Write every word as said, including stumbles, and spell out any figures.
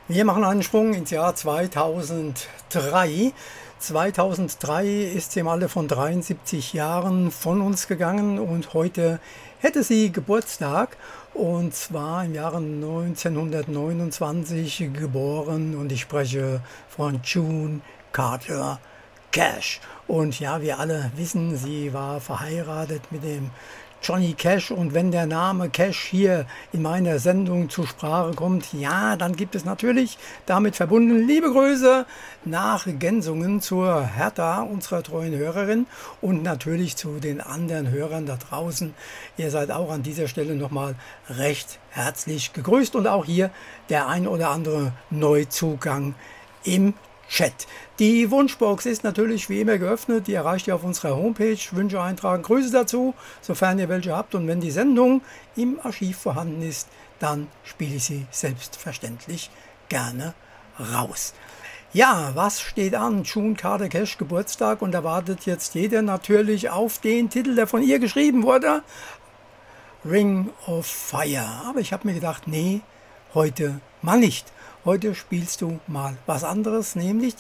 Wir machen einen Sprung ins Jahr zweitausenddrei. zweitausenddrei ist sie im Alter von dreiundsiebzig Jahren von uns gegangen und heute hätte sie Geburtstag, und zwar im Jahre neunzehnhundertneunundzwanzig geboren, und ich spreche von June Carter Cash. Und ja, wir alle wissen, sie war verheiratet mit dem Johnny Cash, und wenn der Name Cash hier in meiner Sendung zur Sprache kommt, ja, dann gibt es natürlich damit verbunden liebe Grüße nach Gensungen zur Hertha, unserer treuen Hörerin, und natürlich zu den anderen Hörern da draußen. Ihr seid auch an dieser Stelle nochmal recht herzlich gegrüßt, und auch hier der ein oder andere Neuzugang im Chat. Die Wunschbox ist natürlich wie immer geöffnet, die erreicht ihr auf unserer Homepage. Wünsche eintragen, Grüße dazu, sofern ihr welche habt, und wenn die Sendung im Archiv vorhanden ist, dann spiele ich sie selbstverständlich gerne raus. Ja, was steht an? June Carter Cash Geburtstag, und da wartet jetzt jeder natürlich auf den Titel, der von ihr geschrieben wurde, Ring of Fire. Aber ich habe mir gedacht, nee, heute mal nicht. Heute spielst du mal was anderes, nämlich